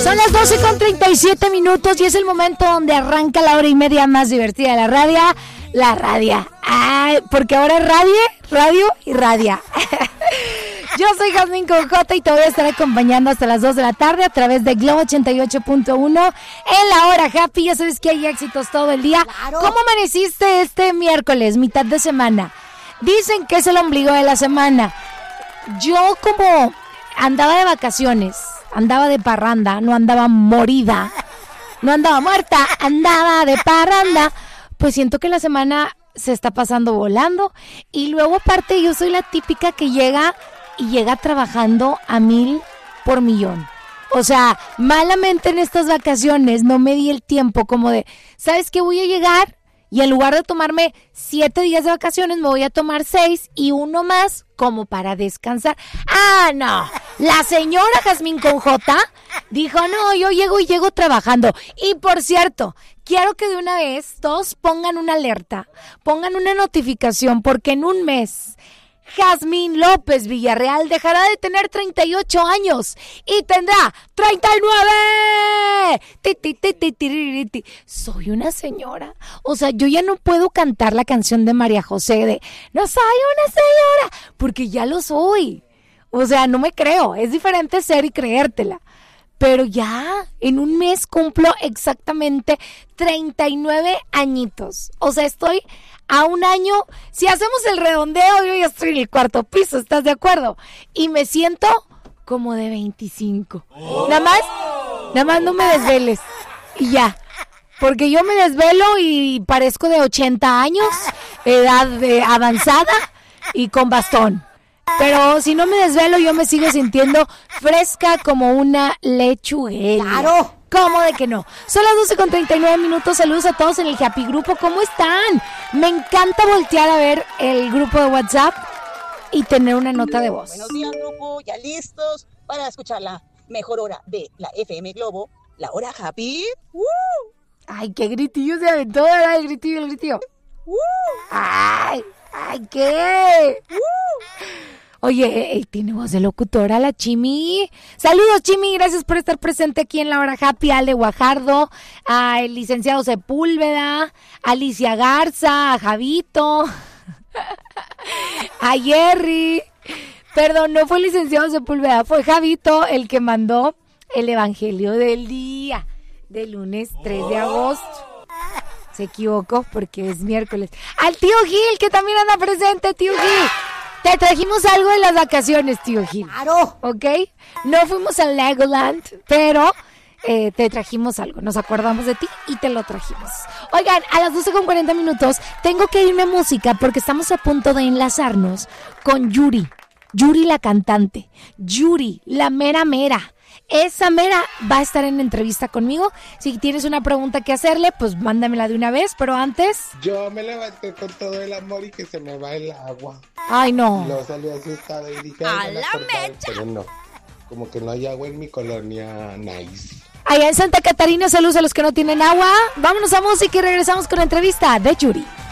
Son las 12:37 y es el momento donde arranca la hora y media más divertida de la radio. La radio. Ay, porque ahora es radio y radia. Yo soy Jazmín con J y te voy a estar acompañando hasta las 2 de la tarde a través de Globo 88.1 en la hora happy. Ya sabes que hay éxitos todo el día. Claro. ¿Cómo amaneciste este miércoles, mitad de semana? Dicen que es el ombligo de la semana. Yo como andaba de vacaciones, andaba de parranda, no andaba morida, no andaba muerta, andaba de parranda, pues siento que la semana se está pasando volando. Y luego aparte yo soy la típica que llega trabajando a 1,000 por millón. O sea, malamente en estas vacaciones no me di el tiempo como de, ¿sabes qué? Voy a llegar y en lugar de tomarme 7 días de vacaciones me voy a tomar 6 y uno más como para descansar. ¡Ah, no! La señora Jazmín con J dijo, no, yo llego trabajando. Y por cierto, quiero que de una vez todos pongan una alerta, pongan una notificación, porque en un mes Jazmín López Villarreal dejará de tener 38 años y tendrá 39. Soy una señora. O sea, yo ya no puedo cantar la canción de María José de no soy una señora, porque ya lo soy. O sea, no me creo. Es diferente ser y creértela. Pero ya, en un mes cumplo exactamente 39 añitos. O sea, estoy a un año. Si hacemos el redondeo, yo ya estoy en el 4º piso, ¿estás de acuerdo? Y me siento como de 25. Oh. Nada más no me desveles. Y ya. Porque yo me desvelo y parezco de 80 años, edad avanzada y con bastón. Pero si no me desvelo, yo me sigo sintiendo fresca como una lechuguera. ¡Claro! ¿Cómo de que no? Son las 12:39. Saludos a todos en el Happy Grupo. ¿Cómo están? Me encanta voltear a ver el grupo de WhatsApp y tener una nota de voz. Buenos días, grupo. Ya listos para escuchar la mejor hora de la FM Globo, la hora Happy. Ay, qué gritillo se aventó, ¿verdad? El gritillo. Ay, ¿qué? Oye, tiene voz de locutora la Chimi. Saludos, Chimi, gracias por estar presente aquí en la hora happy. Ale Guajardo, al licenciado Sepúlveda, a Alicia Garza, a Javito, a Jerry. Perdón, no fue el licenciado Sepúlveda, fue Javito el que mandó el evangelio del día, del lunes 3 de agosto. Se equivocó porque es miércoles. Al tío Gil, que también anda presente, tío Gil. Te trajimos algo de las vacaciones, tío Gil. ¡Claro! ¿Ok? No fuimos a Legoland, pero te trajimos algo. Nos acordamos de ti y te lo trajimos. Oigan, a las 12:40 tengo que irme a música porque estamos a punto de enlazarnos con Yuri. Yuri la cantante. Yuri, la mera mera. Esa mera va a estar en entrevista conmigo. Si tienes una pregunta que hacerle, pues mándamela de una vez, pero antes... Yo me levanté con todo el amor y que se me va el agua. Ay, no. Lo salí asustado y dije... ¡A la mecha! Pero no, como que no hay agua en mi colonia nice. Allá en Santa Catarina, saludos a los que no tienen agua. Vámonos a música y regresamos con la entrevista de Yuri.